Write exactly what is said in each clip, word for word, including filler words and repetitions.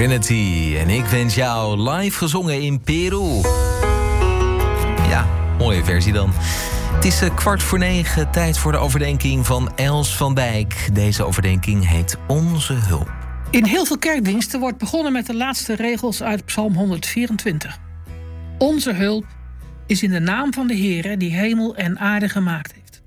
Trinity en ik wens jou live gezongen in Peru. Ja, mooie versie dan. Het is kwart voor negen, tijd voor de overdenking van Els van Dijk. Deze overdenking heet Onze Hulp. In heel veel kerkdiensten wordt begonnen met de laatste regels uit Psalm honderdvierentwintig. Onze hulp is in de naam van de Heere die hemel en aarde gemaakt heeft.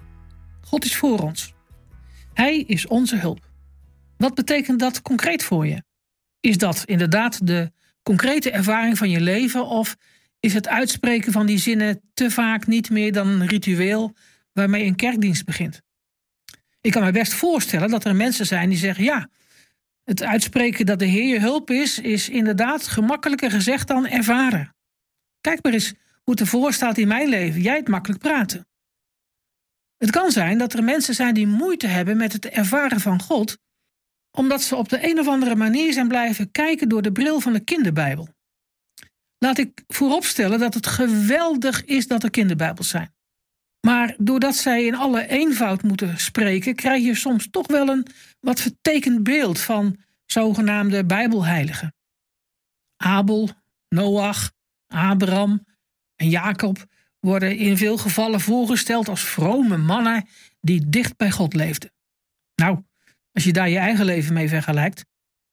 God is voor ons. Hij is onze hulp. Wat betekent dat concreet voor je? Is dat inderdaad de concrete ervaring van je leven, of is het uitspreken van die zinnen te vaak niet meer dan een ritueel waarmee een kerkdienst begint? Ik kan me best voorstellen dat er mensen zijn die zeggen, ja, het uitspreken dat de Heer je hulp is, is inderdaad gemakkelijker gezegd dan ervaren. Kijk maar eens hoe het ervoor staat in mijn leven. Jij het makkelijk praten. Het kan zijn dat er mensen zijn die moeite hebben met het ervaren van God, omdat ze op de een of andere manier zijn blijven kijken door de bril van de kinderbijbel. Laat ik vooropstellen dat het geweldig is dat er kinderbijbels zijn. Maar doordat zij in alle eenvoud moeten spreken, krijg je soms toch wel een wat vertekend beeld van zogenaamde bijbelheiligen. Abel, Noach, Abraham en Jacob worden in veel gevallen voorgesteld als vrome mannen die dicht bij God leefden. Nou, als je daar je eigen leven mee vergelijkt.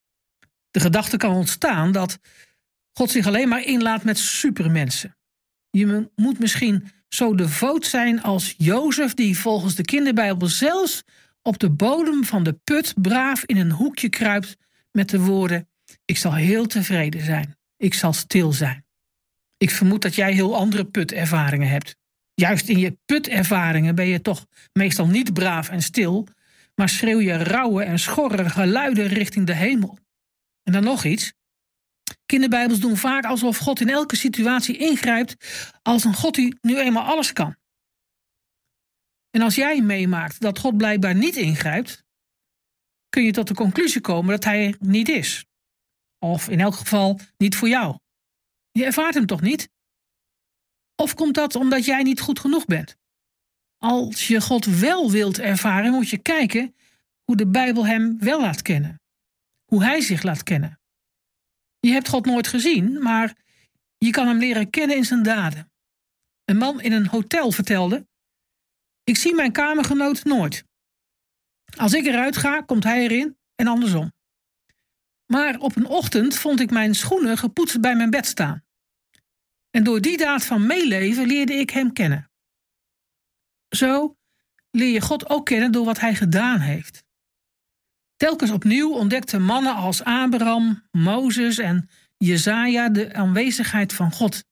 De gedachte kan ontstaan dat God zich alleen maar inlaat met supermensen. Je moet misschien zo devoot zijn als Jozef, die volgens de kinderbijbel zelfs op de bodem van de put braaf in een hoekje kruipt met de woorden: ik zal heel tevreden zijn, ik zal stil zijn. Ik vermoed dat jij heel andere putervaringen hebt. Juist in je putervaringen ben je toch meestal niet braaf en stil, maar schreeuw je rauwe en schorre geluiden richting de hemel. En dan nog iets. Kinderbijbels doen vaak alsof God in elke situatie ingrijpt als een God die nu eenmaal alles kan. En als jij meemaakt dat God blijkbaar niet ingrijpt, kun je tot de conclusie komen dat hij er niet is. Of in elk geval niet voor jou. Je ervaart hem toch niet? Of komt dat omdat jij niet goed genoeg bent? Als je God wel wilt ervaren, moet je kijken hoe de Bijbel hem wel laat kennen. Hoe hij zich laat kennen. Je hebt God nooit gezien, maar je kan hem leren kennen in zijn daden. Een man in een hotel vertelde: ik zie mijn kamergenoot nooit. Als ik eruit ga, komt hij erin en andersom. Maar op een ochtend vond ik mijn schoenen gepoetst bij mijn bed staan. En door die daad van meeleven leerde ik hem kennen. Zo leer je God ook kennen door wat hij gedaan heeft. Telkens opnieuw ontdekten mannen als Abraham, Mozes en Jesaja de aanwezigheid van God.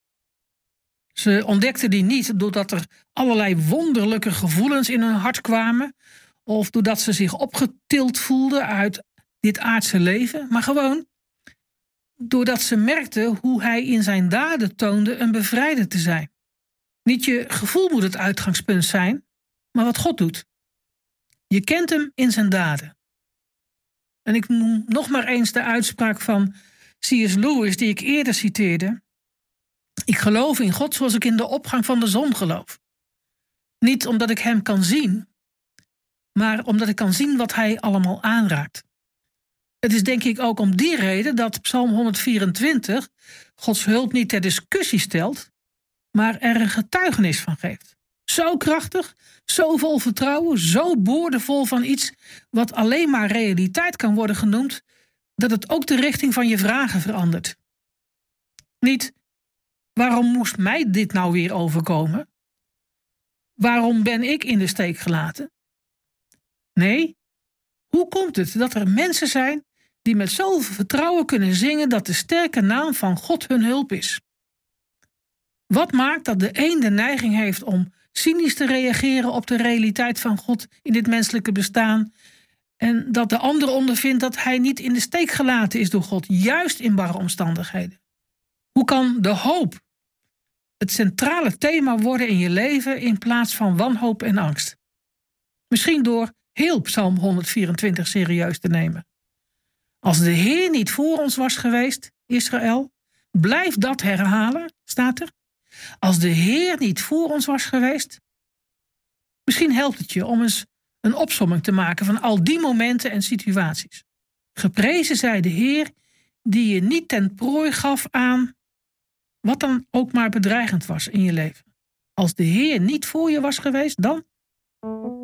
Ze ontdekten die niet doordat er allerlei wonderlijke gevoelens in hun hart kwamen, of doordat ze zich opgetild voelden uit dit aardse leven, maar gewoon doordat ze merkten hoe hij in zijn daden toonde een bevrijder te zijn. Niet je gevoel moet het uitgangspunt zijn, maar wat God doet. Je kent hem in zijn daden. En ik noem nog maar eens de uitspraak van C S Lewis die ik eerder citeerde. Ik geloof in God zoals ik in de opgang van de zon geloof. Niet omdat ik hem kan zien, maar omdat ik kan zien wat hij allemaal aanraakt. Het is denk ik ook om die reden dat Psalm honderdvierentwintig Gods hulp niet ter discussie stelt, maar er een getuigenis van geeft. Zo krachtig, zo vol vertrouwen, zo boordevol van iets wat alleen maar realiteit kan worden genoemd, dat het ook de richting van je vragen verandert. Niet, waarom moest mij dit nou weer overkomen? Waarom ben ik in de steek gelaten? Nee, hoe komt het dat er mensen zijn die met zoveel vertrouwen kunnen zingen dat de sterke naam van God hun hulp is? Wat maakt dat de een de neiging heeft om cynisch te reageren op de realiteit van God in dit menselijke bestaan, en dat de ander ondervindt dat hij niet in de steek gelaten is door God, juist in barre omstandigheden? Hoe kan de hoop het centrale thema worden in je leven in plaats van wanhoop en angst? Misschien door heel Psalm honderdvierentwintig serieus te nemen. Als de Heer niet voor ons was geweest, Israël, blijf dat herhalen, staat er. Als de Heer niet voor ons was geweest. Misschien helpt het je om eens een opsomming te maken van al die momenten en situaties. Geprezen zij de Heer die je niet ten prooi gaf aan wat dan ook maar bedreigend was in je leven. Als de Heer niet voor je was geweest, dan